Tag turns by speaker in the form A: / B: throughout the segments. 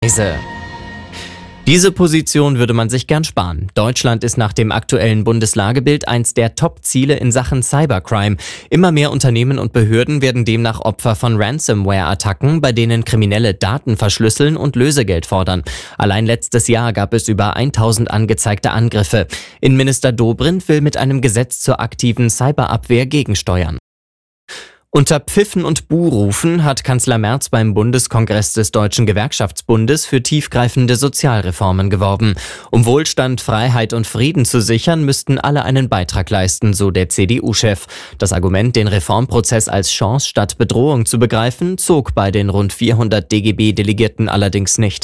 A: Diese Position würde man sich gern sparen. Deutschland ist nach dem aktuellen Bundeslagebild eins der Top-Ziele in Sachen Cybercrime. Immer mehr Unternehmen und Behörden werden demnach Opfer von Ransomware-Attacken, bei denen Kriminelle Daten verschlüsseln und Lösegeld fordern. Allein letztes Jahr gab es über 1000 angezeigte Angriffe. Innenminister Dobrindt will mit einem Gesetz zur aktiven Cyberabwehr gegensteuern. Unter Pfiffen und Buhrufen hat Kanzler Merz beim Bundeskongress des Deutschen Gewerkschaftsbundes für tiefgreifende Sozialreformen geworben. Um Wohlstand, Freiheit und Frieden zu sichern, müssten alle einen Beitrag leisten, so der CDU-Chef. Das Argument, den Reformprozess als Chance statt Bedrohung zu begreifen, zog bei den rund 400 DGB-Delegierten allerdings nicht.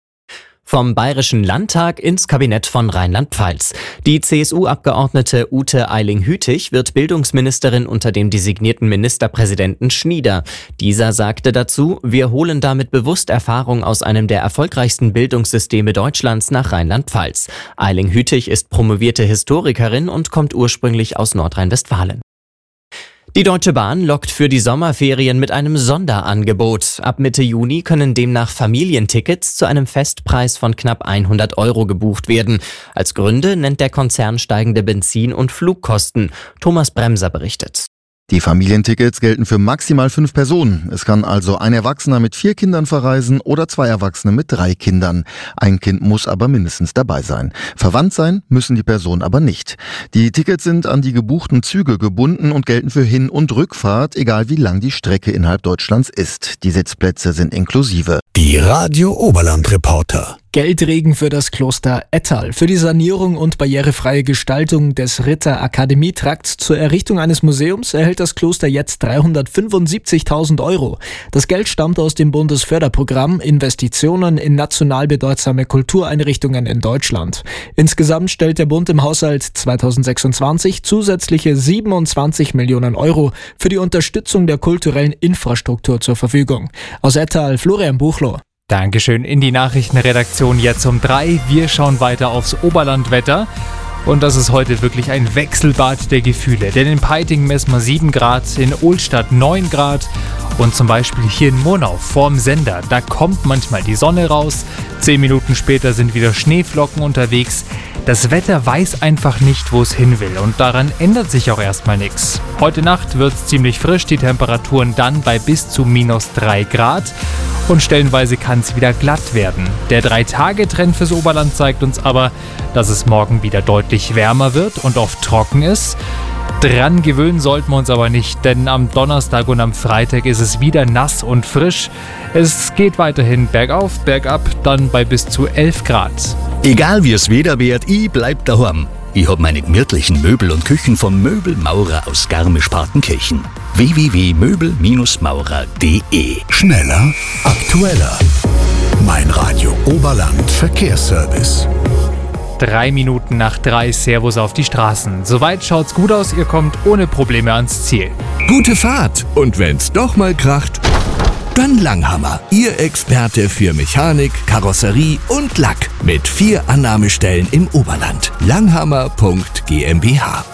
A: Vom Bayerischen Landtag ins Kabinett von Rheinland-Pfalz. Die CSU-Abgeordnete Ute Eiling-Hütig wird Bildungsministerin unter dem designierten Ministerpräsidenten Schnieder. Dieser sagte dazu: Wir holen damit bewusst Erfahrung aus einem der erfolgreichsten Bildungssysteme Deutschlands nach Rheinland-Pfalz. Eiling-Hütig ist promovierte Historikerin und kommt ursprünglich aus Nordrhein-Westfalen. Die Deutsche Bahn lockt für die Sommerferien mit einem Sonderangebot. Ab Mitte Juni können demnach Familientickets zu einem Festpreis von knapp 100 € gebucht werden. Als Gründe nennt der Konzern steigende Benzin- und Flugkosten. Thomas Bremser berichtet.
B: Die Familientickets gelten für maximal 5 Personen. Es kann also ein Erwachsener mit 4 Kindern verreisen oder 2 Erwachsene mit 3 Kindern. Ein Kind muss aber mindestens dabei sein. Verwandt sein müssen die Personen aber nicht. Die Tickets sind an die gebuchten Züge gebunden und gelten für Hin- und Rückfahrt, egal wie lang die Strecke innerhalb Deutschlands ist. Die Sitzplätze sind inklusive.
C: Die Radio Oberland-Reporter.
D: Geldregen für das Kloster Ettal. Für die Sanierung und barrierefreie Gestaltung des Ritter-Akademie-Trakts zur Errichtung eines Museums erhält das Kloster jetzt 375.000 €. Das Geld stammt aus dem Bundesförderprogramm Investitionen in national bedeutsame Kultureinrichtungen in Deutschland. Insgesamt stellt der Bund im Haushalt 2026 zusätzliche 27 Millionen € für die Unterstützung der kulturellen Infrastruktur zur Verfügung. Aus Ettal, Florian Buchloh.
E: Dankeschön. In die Nachrichtenredaktion jetzt um 3. Wir schauen weiter aufs Oberlandwetter. Und das ist heute wirklich ein Wechselbad der Gefühle. Denn in Peiting messen wir 7 Grad, in Ohlstadt 9 Grad und zum Beispiel hier in Murnau vorm Sender. Da kommt manchmal die Sonne raus, 10 Minuten später sind wieder Schneeflocken unterwegs. Das Wetter weiß einfach nicht, wo es hin will und daran ändert sich auch erstmal nichts. Heute Nacht wird es ziemlich frisch, die Temperaturen dann bei bis zu -3 Grad und stellenweise kann es wieder glatt werden. Der 3-Tage-Trend fürs Oberland zeigt uns aber, dass es morgen wieder deutlich wärmer wird und oft trocken ist. Dran gewöhnen sollten wir uns aber nicht, denn am Donnerstag und am Freitag ist es wieder nass und frisch. Es geht weiterhin bergauf, bergab, dann bei bis zu 11 Grad.
C: Egal wie es Wetter wird, ich bleib daheim. Ich hab meine gemütlichen Möbel und Küchen vom Möbelmaurer aus Garmisch-Partenkirchen. www.möbelmaurer.de. Schneller, aktueller. Mein Radio Oberland Verkehrsservice.
E: 3 Minuten nach 3, Servus auf die Straßen. Soweit schaut's gut aus, ihr kommt ohne Probleme ans Ziel.
F: Gute Fahrt! Und wenn's doch mal kracht, dann Langhammer. Ihr Experte für Mechanik, Karosserie und Lack. Mit 4 Annahmestellen im Oberland. Langhammer.GmbH.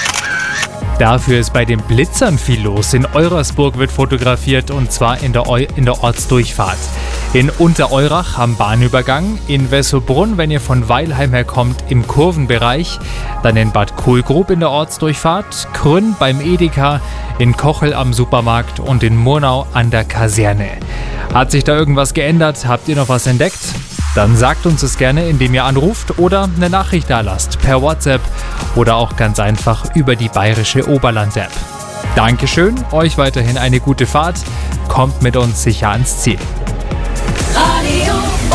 E: Dafür ist bei den Blitzern viel los. In Eurasburg wird fotografiert und zwar in der Ortsdurchfahrt. In Untereurach am Bahnübergang, in Wessobrunn, wenn ihr von Weilheim her kommt, im Kurvenbereich, dann in Bad Kohlgrub in der Ortsdurchfahrt, Krünn beim Edeka, in Kochel am Supermarkt und in Murnau an der Kaserne. Hat sich da irgendwas geändert? Habt ihr noch was entdeckt? Dann sagt uns es gerne, indem ihr anruft oder eine Nachricht dalasst, per WhatsApp oder auch ganz einfach über die Bayerische Oberland-App. Dankeschön, euch weiterhin eine gute Fahrt, kommt mit uns sicher ans Ziel.
G: Radio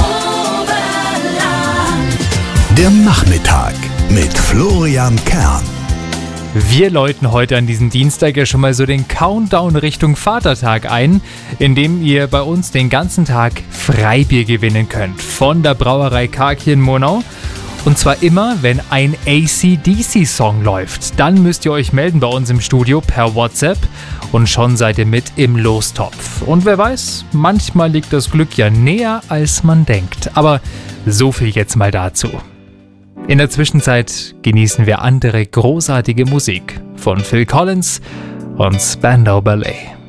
G: Oberland.
C: Der Nachmittag mit Florian Kern.
E: Wir läuten heute an diesem Dienstag ja schon mal so den Countdown Richtung Vatertag ein, indem ihr bei uns den ganzen Tag Freibier gewinnen könnt. Von der Brauerei Karg hier in Murnau. Und zwar immer, wenn ein AC/DC-Song läuft. Dann müsst ihr euch melden bei uns im Studio per WhatsApp und schon seid ihr mit im Lostopf. Und wer weiß, manchmal liegt das Glück ja näher, als man denkt. Aber so viel jetzt mal dazu. In der Zwischenzeit genießen wir andere großartige Musik von Phil Collins und Spandau Ballet.